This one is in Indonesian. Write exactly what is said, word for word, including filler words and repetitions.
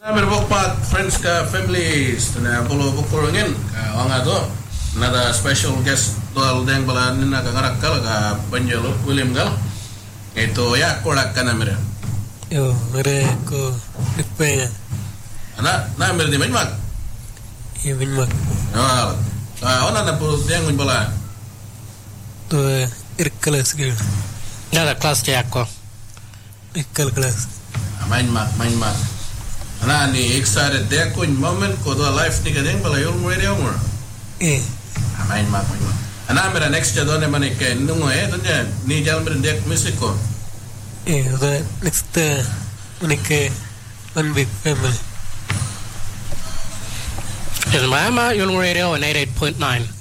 Merbokpat friends ka families na polo bukurungin ka wanga to nada special guest tol deng bala nina ka ngarakal ka Panjalo William gal itu ya kolak kana mere yo mere ko ipe ana na mere di manmak iya manmak ah ah ona na polo deng bala to irkelas gitu nada kelas jako ikal kelas main mak main mak ana ni excited de ko moment ko do life ni gadeng bala yul radio mo eh main mak main mak ana mera next jado ne mane ke nungo e tonja ni jal mera dek music ko eh the next unike one big family in Miami, Yulung Radio on eighty-eight point nine.